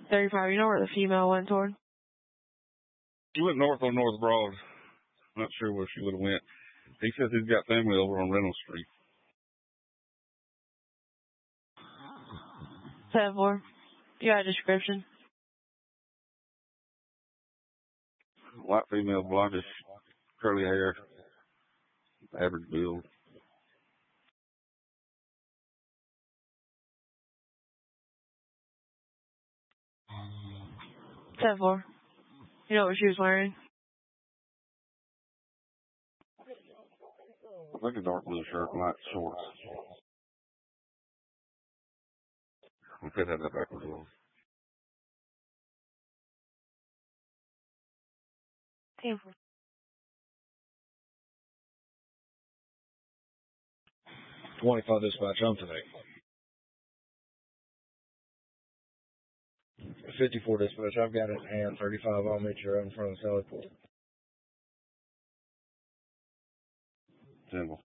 35, you know where the female went toward? She went north on North Broad. Not sure where she would have went. He says he's got family over on Reynolds Street. 7-4. You got a description? White female, blondish, curly hair, average build. Seven four. You know what she was wearing? Like a dark blue shirt, light shorts. We could have that backwards on. Team 25 dispatch, I'm today. 54 dispatch, I've got it in hand. 35, I'll meet you right in front of the Sally Port. 10.